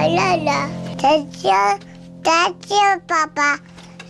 Allora, ciao papà.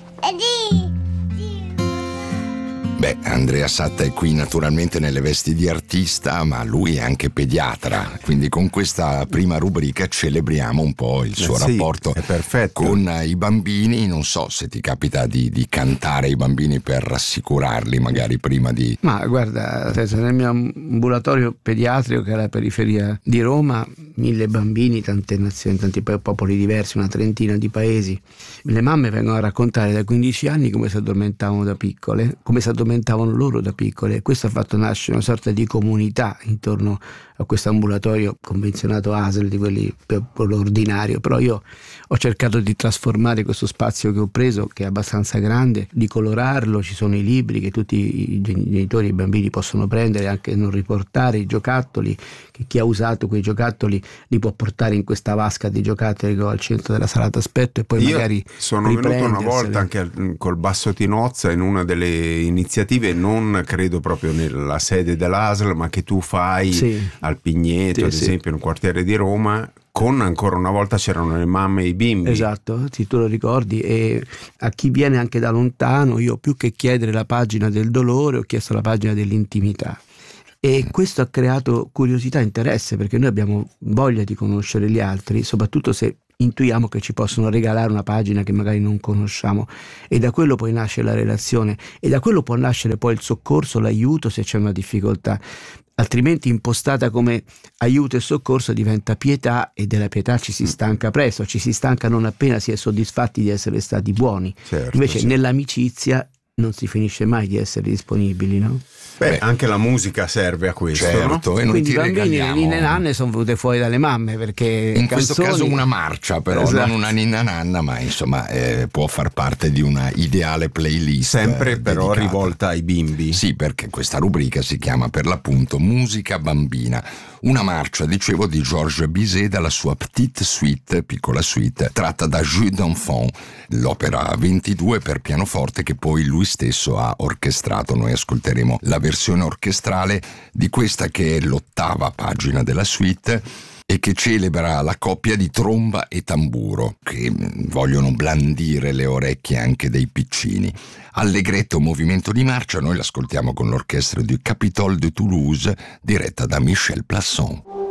Beh, Andrea Satta è qui naturalmente nelle vesti di artista, ma lui è anche pediatra, quindi con questa prima rubrica celebriamo un po' il suo rapporto con i bambini. Non so se ti capita di cantare ai bambini per rassicurarli magari prima di... Ma guarda, nel mio ambulatorio pediatrico, che è alla periferia di Roma, 1000 bambini, tante nazioni, tanti popoli diversi, una trentina di paesi. Le mamme vengono a raccontare da 15 anni come si addormentavano da piccole, come si addormentavano loro da piccole. Questo ha fatto nascere una sorta di comunità intorno a questo ambulatorio convenzionato ASL, di quelli per l'ordinario. Però io ho cercato di trasformare questo spazio che ho preso, che è abbastanza grande, di colorarlo. Ci sono i libri che tutti i genitori e i bambini possono prendere, anche non riportare i giocattoli, che chi ha usato quei giocattoli li può portare in questa vasca di giocattoli che ho al centro della sala d'aspetto, e poi magari sono venuto una volta anche col Basso Tinozza in una delle iniziative, non credo proprio nella sede dell'ASL, ma che tu fai al Pigneto, ad esempio, in un quartiere di Roma, con ancora una volta c'erano le mamme e i bimbi. Esatto, sì, tu lo ricordi. E a chi viene anche da lontano, io più che chiedere la pagina del dolore ho chiesto la pagina dell'intimità. E questo ha creato curiosità e interesse, perché noi abbiamo voglia di conoscere gli altri, soprattutto se intuiamo che ci possono regalare una pagina che magari non conosciamo, e da quello poi nasce la relazione, e da quello può nascere poi il soccorso, l'aiuto se c'è una difficoltà. Altrimenti impostata come aiuto e soccorso diventa pietà, e della pietà ci si stanca presto, ci si stanca non appena si è soddisfatti di essere stati buoni. Invece nell'amicizia non si finisce mai di essere disponibili, no? Beh, anche la musica serve a questo, certo, no? E quindi i bambini, le ninne nanne sono venute fuori dalle mamme, perché in questo caso una marcia, però non una ninna nanna, ma insomma può far parte di una ideale playlist, sempre però dedicata, rivolta ai bimbi. Sì, perché questa rubrica si chiama per l'appunto Musica Bambina. Una marcia, dicevo, di Georges Bizet dalla sua Petite Suite, piccola suite, tratta da Jeux d'enfant, l'opera 22 per pianoforte che poi lui stesso ha orchestrato. Noi ascolteremo la versione orchestrale di questa, che è l'8ª pagina della suite e che celebra la coppia di tromba e tamburo, che vogliono blandire le orecchie anche dei piccini. Allegretto movimento di marcia, noi l'ascoltiamo con l'orchestra du Capitole de Toulouse, diretta da Michel Plasson.